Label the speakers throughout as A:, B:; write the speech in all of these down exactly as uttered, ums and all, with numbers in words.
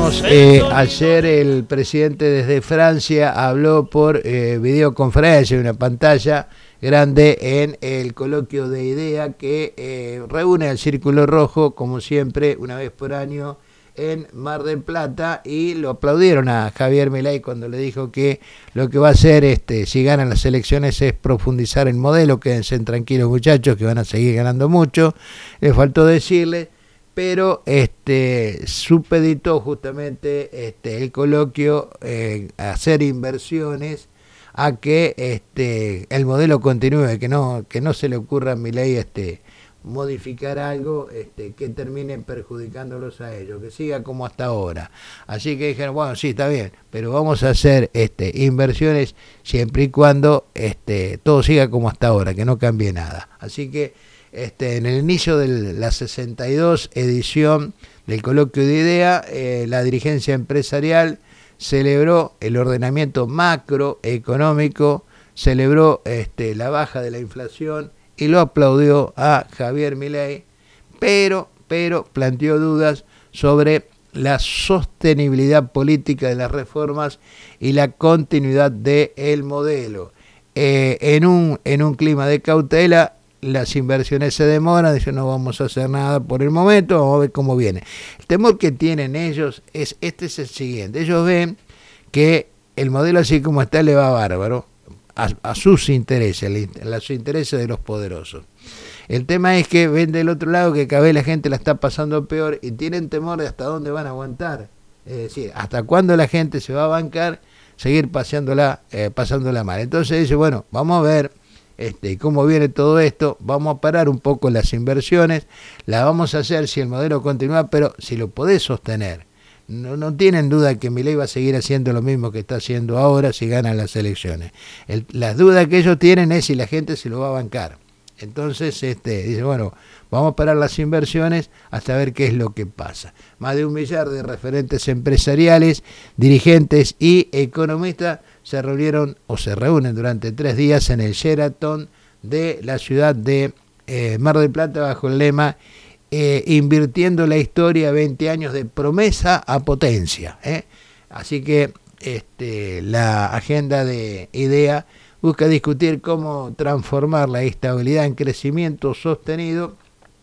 A: decíamos, eh, ayer el presidente desde Francia habló por eh, videoconferencia, una pantalla grande en el coloquio de IDEA que eh, reúne al Círculo Rojo, como siempre, una vez por año en Mar del Plata, y lo aplaudieron a Javier Milei cuando le dijo que lo que va a hacer este, si ganan las elecciones es profundizar el modelo. Quédense tranquilos, muchachos, que van a seguir ganando mucho. Le faltó decirle, pero este supeditó justamente este el coloquio eh, a hacer inversiones, a que este el modelo continúe, que no que no se le ocurra a Milei este modificar algo este que termine perjudicándolos a ellos, que siga como hasta ahora. Así que dijeron, bueno, sí, está bien, pero vamos a hacer este inversiones siempre y cuando este todo siga como hasta ahora, que no cambie nada. Así que Este, en el inicio de la sesenta y dos edición del coloquio de IDEA, eh, la dirigencia empresarial celebró el ordenamiento macroeconómico, celebró este, la baja de la inflación y lo aplaudió a Javier Milei, pero, pero planteó dudas sobre la sostenibilidad política de las reformas y la continuidad del modelo. Eh, en un, en un clima de cautela, las inversiones se demoran, dicen no vamos a hacer nada por el momento, vamos a ver cómo viene. El temor que tienen ellos es este es el siguiente: ellos ven que el modelo así como está le va bárbaro a, a sus intereses, a los intereses de los poderosos. El tema es que ven del otro lado que cada vez la gente la está pasando peor y tienen temor de hasta dónde van a aguantar, es decir, hasta cuándo la gente se va a bancar seguir paseándola, eh, pasándola mal. Entonces dice, bueno, vamos a ver Este, cómo viene todo esto, vamos a parar un poco las inversiones, la vamos a hacer si el modelo continúa, pero si lo podés sostener. No, no tienen duda que Milei va a seguir haciendo lo mismo que está haciendo ahora si ganan las elecciones. El, las dudas que ellos tienen es si la gente se lo va a bancar. Entonces, este, dice, bueno, vamos a parar las inversiones hasta ver qué es lo que pasa. Más de un millar de referentes empresariales, dirigentes y economistas se reunieron o se reúnen durante tres días en el Sheraton de la ciudad de eh, Mar del Plata bajo el lema eh, invirtiendo la historia, veinte años de promesa a potencia. ¿eh? Así que este, la agenda de IDEA busca discutir cómo transformar la estabilidad en crecimiento sostenido,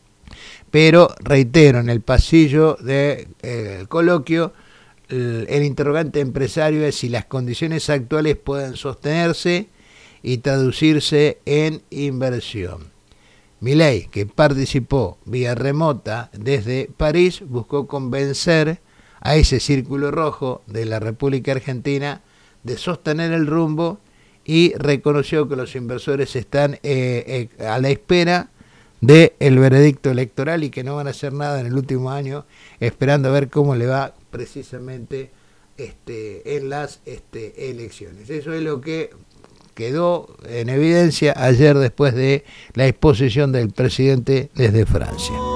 A: pero reitero, en el pasillo del eh, coloquio, el, el interrogante empresario es si las condiciones actuales pueden sostenerse y traducirse en inversión. Milei, que participó vía remota desde París, buscó convencer a ese círculo rojo de la República Argentina de sostener el rumbo y reconoció que los inversores están eh, eh, a la espera del veredicto electoral y que no van a hacer nada en el último año, esperando a ver cómo le va precisamente este, en las este, elecciones. Eso es lo que quedó en evidencia ayer después de la exposición del presidente desde Francia.